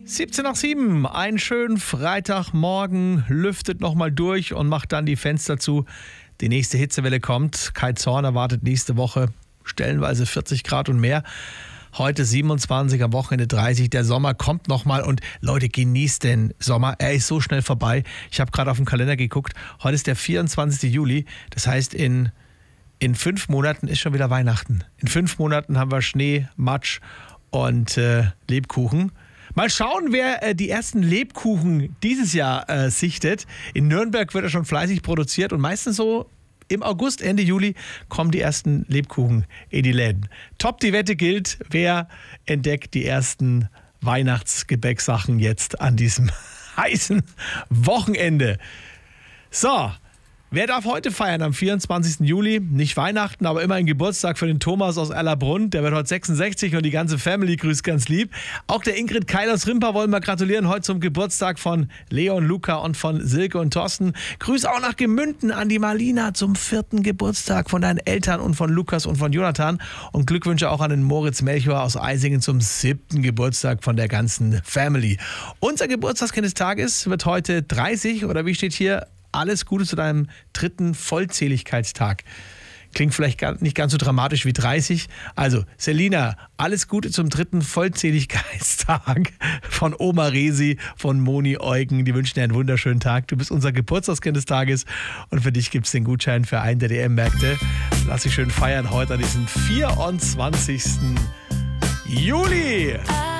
17 nach 7, einen schönen Freitagmorgen, lüftet nochmal durch und macht dann die Fenster zu. Die nächste Hitzewelle kommt. Kai Zorn erwartet nächste Woche stellenweise 40 Grad und mehr. Heute 27, am Wochenende 30. Der Sommer kommt nochmal und Leute, genießt den Sommer. Er ist so schnell vorbei. Ich habe gerade auf den Kalender geguckt. Heute ist der 24. Juli. Das heißt, in 5 Monaten ist schon wieder Weihnachten. In 5 Monaten haben wir Schnee, Matsch und Lebkuchen. Mal schauen, wer die ersten Lebkuchen dieses Jahr sichtet. In Nürnberg wird er schon fleißig produziert und meistens so im August, Ende Juli kommen die ersten Lebkuchen in die Läden. Top, die Wette gilt. Wer entdeckt die ersten Weihnachtsgebäcksachen jetzt an diesem heißen Wochenende? So. Wer darf heute feiern am 24. Juli? Nicht Weihnachten, aber immer ein Geburtstag für den Thomas aus Erlabrunn. Der wird heute 66 und die ganze Family grüßt ganz lieb. Auch der Ingrid Keil aus Rimpa wollen wir gratulieren. Heute zum Geburtstag von Leon, Luca und von Silke und Thorsten. Grüß auch nach Gemünden an die Marlina zum 4. Geburtstag von deinen Eltern und von Lukas und von Jonathan. Und Glückwünsche auch an den Moritz Melchior aus Eisingen zum 7. Geburtstag von der ganzen Family. Unser Geburtstagskind des Tages wird heute 30 oder wie steht hier? Alles Gute zu deinem 3. Vollzähligkeitstag. Klingt vielleicht nicht ganz so dramatisch wie 30. Also, Selina, alles Gute zum 3. Vollzähligkeitstag von Oma Resi, von Moni Eugen. Die wünschen dir einen wunderschönen Tag. Du bist unser Geburtstagskind des Tages und für dich gibt es den Gutschein für einen der DM-Märkte. Lass dich schön feiern heute an diesem 24. Juli.